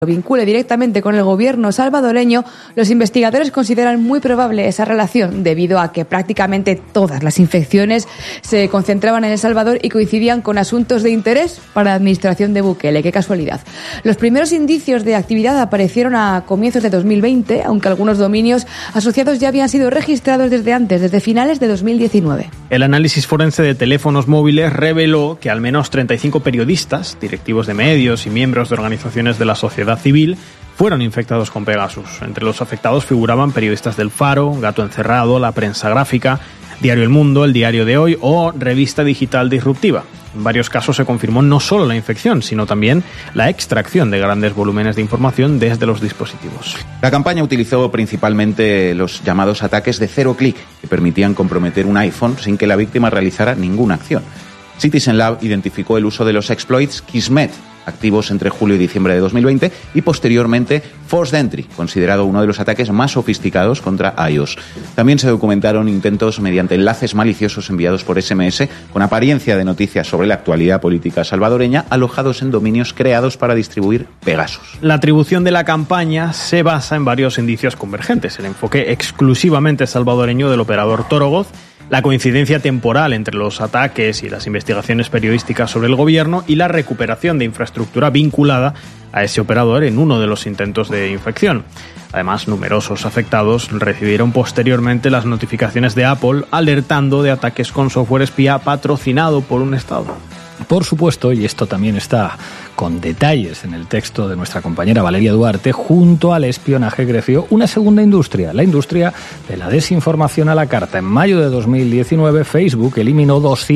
lo vincule directamente con el gobierno salvadoreño, los investigadores consideran muy probable esa relación debido a que prácticamente todas las infecciones se concentraban en El Salvador y coincidían con asuntos de interés para la administración de Bukele. ¡Qué casualidad! Los primeros indicios de actividad aparecieron a comienzos de 2020, aunque algunos dominios asociados ya habían sido registrados desde antes, desde finales de 2019. El análisis forense de teléfonos móviles reveló que al menos 35 periodistas, directivos de medios y miembros de organizaciones de la sociedad civil fueron infectados con Pegasus. Entre los afectados figuraban periodistas del Faro, Gato Encerrado, La Prensa Gráfica, Diario El Mundo, El Diario de Hoy o Revista Digital Disruptiva. En varios casos se confirmó no solo la infección, sino también la extracción de grandes volúmenes de información desde los dispositivos. La campaña utilizó principalmente los llamados ataques de cero clic, que permitían comprometer un iPhone sin que la víctima realizara ninguna acción. Citizen Lab identificó el uso de los exploits Kismet, activos entre julio y diciembre de 2020, y posteriormente Forced Entry, considerado uno de los ataques más sofisticados contra iOS. También se documentaron intentos mediante enlaces maliciosos enviados por SMS con apariencia de noticias sobre la actualidad política salvadoreña, alojados en dominios creados para distribuir Pegasus. La atribución de la campaña se basa en varios indicios convergentes: el enfoque exclusivamente salvadoreño del operador Torogoz, la coincidencia temporal entre los ataques y las investigaciones periodísticas sobre el gobierno y la recuperación de infraestructura vinculada a ese operador en uno de los intentos de infección. Además, numerosos afectados recibieron posteriormente las notificaciones de Apple alertando de ataques con software espía patrocinado por un Estado. Por supuesto, y esto también está con detalles en el texto de nuestra compañera Valeria Duarte, junto al espionaje creció una segunda industria, la industria de la desinformación a la carta. En mayo de 2019, Facebook eliminó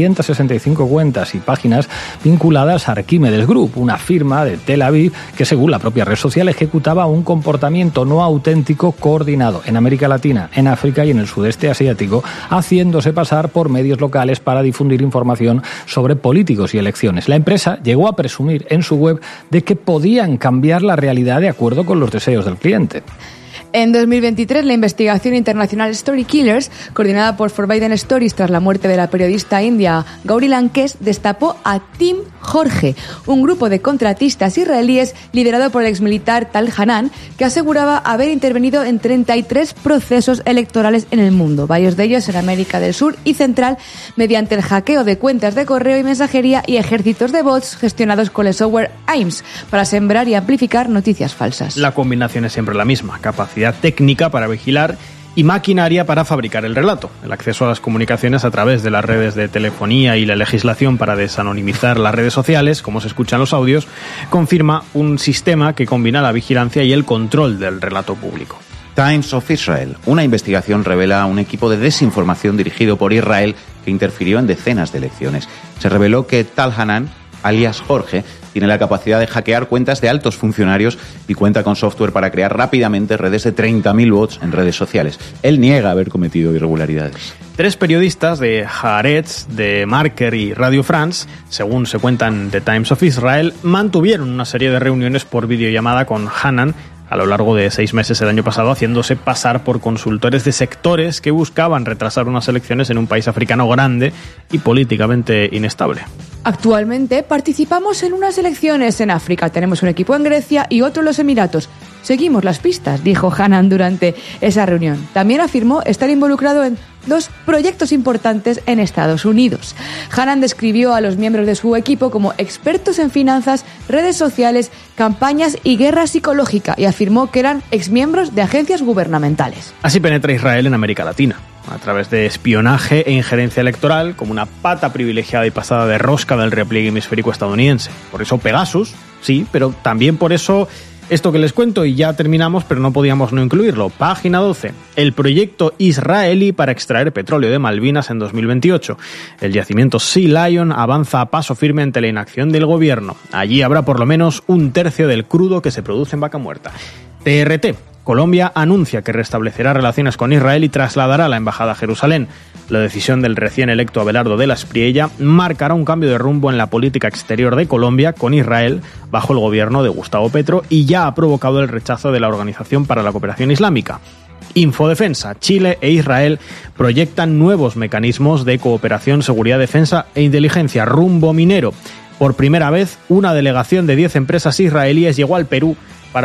265 cuentas y páginas vinculadas a Archimedes Group, una firma de Tel Aviv que, según la propia red social, ejecutaba un comportamiento no auténtico coordinado en América Latina, en África y en el sudeste asiático, haciéndose pasar por medios locales para difundir información sobre políticos y elecciones. La empresa llegó a presumir en su web de que podían cambiar la realidad de acuerdo con los deseos del cliente. En 2023, la investigación internacional Story Killers, coordinada por Forbidden Stories tras la muerte de la periodista india Gauri Lankesh, destapó a Team Jorge, un grupo de contratistas israelíes liderado por el exmilitar Tal Hanan, que aseguraba haber intervenido en 33 procesos electorales en el mundo, varios de ellos en América del Sur y Central, mediante el hackeo de cuentas de correo y mensajería y ejércitos de bots gestionados con el software AIMS para sembrar y amplificar noticias falsas. La combinación es siempre la misma: capacidad técnica para vigilar y maquinaria para fabricar el relato. El acceso a las comunicaciones a través de las redes de telefonía y la legislación para desanonimizar las redes sociales, como se escuchan los audios, confirma un sistema que combina la vigilancia y el control del relato público. Times of Israel. Una investigación revela a un equipo de desinformación dirigido por Israel que interfirió en decenas de elecciones. Se reveló que Tal Hanan, alias Jorge, tiene la capacidad de hackear cuentas de altos funcionarios y cuenta con software para crear rápidamente redes de 30.000 bots en redes sociales. Él niega haber cometido irregularidades. 3 periodistas de Haaretz, de Marker y Radio France, según se cuenta en The Times of Israel, mantuvieron una serie de reuniones por videollamada con Hanan a lo largo de 6 meses el año pasado, haciéndose pasar por consultores de sectores que buscaban retrasar unas elecciones en un país africano grande y políticamente inestable. Actualmente participamos en unas elecciones en África. Tenemos un equipo en Grecia y otro en los Emiratos. Seguimos las pistas, dijo Hanan durante esa reunión. También afirmó estar involucrado en 2 proyectos importantes en Estados Unidos. Hanan describió a los miembros de su equipo como expertos en finanzas, redes sociales, campañas y guerra psicológica, y afirmó que eran exmiembros de agencias gubernamentales. Así penetra Israel en América Latina, a través de espionaje e injerencia electoral, como una pata privilegiada y pasada de rosca del repliegue hemisférico estadounidense. Por eso Pegasus, sí, pero también por eso esto que les cuento, y ya terminamos, pero no podíamos no incluirlo. Página 12. El proyecto israelí para extraer petróleo de Malvinas en 2028. El yacimiento Sea Lion avanza a paso firme ante la inacción del gobierno. Allí habrá por lo menos 1/3 del crudo que se produce en Vaca Muerta. TRT. Colombia anuncia que restablecerá relaciones con Israel y trasladará la embajada a Jerusalén. La decisión del recién electo Abelardo de la Espriella marcará un cambio de rumbo en la política exterior de Colombia con Israel bajo el gobierno de Gustavo Petro y ya ha provocado el rechazo de la Organización para la Cooperación Islámica. Infodefensa. Chile e Israel proyectan nuevos mecanismos de cooperación, seguridad, defensa e inteligencia rumbo minero. Por primera vez, una delegación de 10 empresas israelíes llegó al Perú